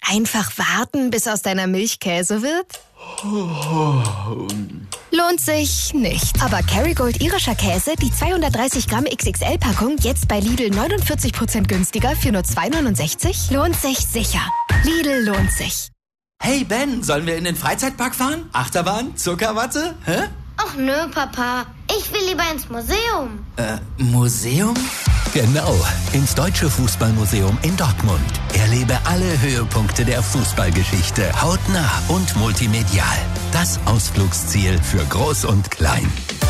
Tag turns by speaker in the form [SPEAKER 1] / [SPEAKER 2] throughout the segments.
[SPEAKER 1] Einfach warten, bis aus deiner Milch Käse wird? Lohnt sich nicht. Aber Kerrygold irischer Käse, die 230 Gramm XXL-Packung, jetzt bei Lidl 49% günstiger für nur 2,69? Lohnt sich sicher. Lidl lohnt sich.
[SPEAKER 2] Hey Ben, sollen wir in den Freizeitpark fahren? Achterbahn? Zuckerwatte? Hä?
[SPEAKER 3] Ach nö, Papa. Ich will lieber ins Museum.
[SPEAKER 2] Museum?
[SPEAKER 4] Genau, ins Deutsche Fußballmuseum in Dortmund. Erlebe alle Höhepunkte der Fußballgeschichte hautnah und multimedial. Das Ausflugsziel für Groß und Klein.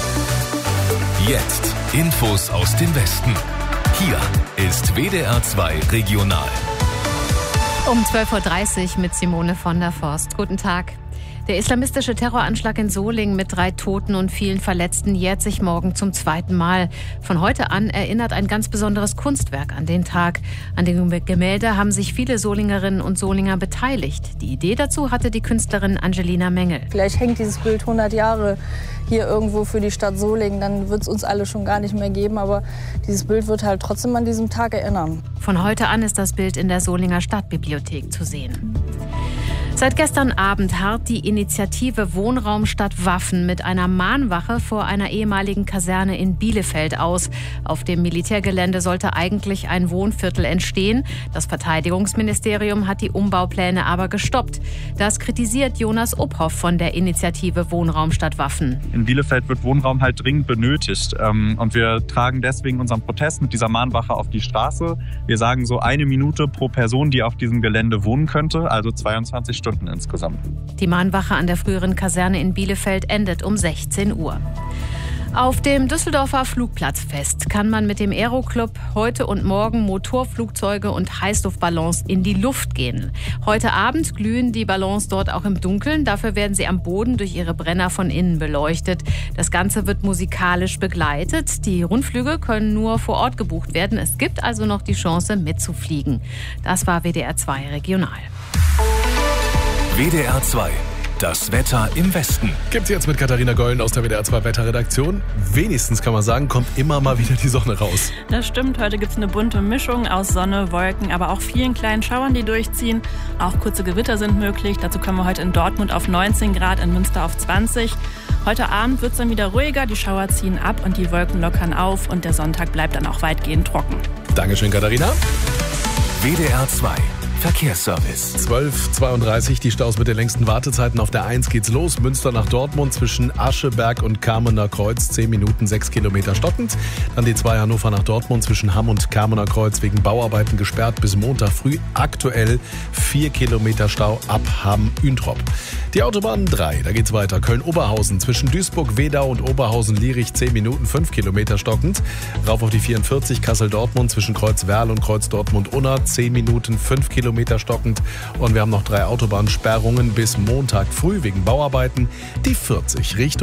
[SPEAKER 5] Jetzt Infos aus dem Westen. Hier ist WDR 2 Regional.
[SPEAKER 6] Um 12.30 Uhr mit Simone von der Forst. Guten Tag. Der islamistische Terroranschlag in Solingen mit 3 Toten und vielen Verletzten jährt sich morgen zum 2. Mal. Von heute an erinnert ein ganz besonderes Kunstwerk an den Tag. An dem Gemälde haben sich viele Solingerinnen und Solinger beteiligt. Die Idee dazu hatte die Künstlerin Angelina Mengel.
[SPEAKER 7] Vielleicht hängt dieses Bild 100 Jahre hier irgendwo für die Stadt Solingen, dann wird es uns alle schon gar nicht mehr geben. Aber dieses Bild wird halt trotzdem an diesem Tag erinnern.
[SPEAKER 6] Von heute an ist das Bild in der Solinger Stadtbibliothek zu sehen. Seit gestern Abend harrt die Initiative Wohnraum statt Waffen mit einer Mahnwache vor einer ehemaligen Kaserne in Bielefeld aus. Auf dem Militärgelände sollte eigentlich ein Wohnviertel entstehen. Das Verteidigungsministerium hat die Umbaupläne aber gestoppt. Das kritisiert Jonas Uphoff von der Initiative Wohnraum statt Waffen.
[SPEAKER 8] In Bielefeld wird Wohnraum halt dringend benötigt. Und wir tragen deswegen unseren Protest mit dieser Mahnwache auf die Straße. Wir sagen so 1 Minute pro Person, die auf diesem Gelände wohnen könnte, also 22 Stunden insgesamt.
[SPEAKER 6] Die Mahnwache an der früheren Kaserne in Bielefeld endet um 16 Uhr. Auf dem Düsseldorfer Flugplatzfest kann man mit dem Aeroclub heute und morgen Motorflugzeuge und Heißluftballons in die Luft gehen. Heute Abend glühen die Ballons dort auch im Dunkeln. Dafür werden sie am Boden durch ihre Brenner von innen beleuchtet. Das Ganze wird musikalisch begleitet. Die Rundflüge können nur vor Ort gebucht werden. Es gibt also noch die Chance mitzufliegen. Das war WDR 2 Regional.
[SPEAKER 5] WDR 2. Das Wetter im Westen.
[SPEAKER 9] Gibt's jetzt mit Katharina Gollen aus der WDR 2 Wetterredaktion. Wenigstens kann man sagen, kommt immer mal wieder die Sonne raus.
[SPEAKER 10] Das stimmt, heute gibt's eine bunte Mischung aus Sonne, Wolken, aber auch vielen kleinen Schauern, die durchziehen. Auch kurze Gewitter sind möglich. Dazu kommen wir heute in Dortmund auf 19 Grad, in Münster auf 20. Heute Abend wird's dann wieder ruhiger, die Schauer ziehen ab und die Wolken lockern auf und der Sonntag bleibt dann auch weitgehend trocken.
[SPEAKER 9] Dankeschön, Katharina.
[SPEAKER 5] WDR 2. Verkehrsservice.
[SPEAKER 9] 12.32 die Staus mit den längsten Wartezeiten. Auf der 1 geht's los. Münster nach Dortmund zwischen Ascheberg und Kamener Kreuz. 10 Minuten, 6 Kilometer stockend. Dann die 2 Hannover nach Dortmund zwischen Hamm und Kamener Kreuz wegen Bauarbeiten gesperrt bis Montag früh. Aktuell 4 Kilometer Stau ab Hamm-Üntrop. Die Autobahn 3, da geht's weiter. Köln-Oberhausen zwischen Duisburg, Wedau und Oberhausen-Lierich 10 Minuten, 5 Kilometer stockend. Rauf auf die 44 Kassel-Dortmund zwischen Kreuz-Werl und Kreuz-Dortmund-Unna 10 Minuten, 5 Kilometer stockend. Und wir haben noch 3 Autobahnsperrungen bis Montag früh wegen Bauarbeiten. Die 40 Richtung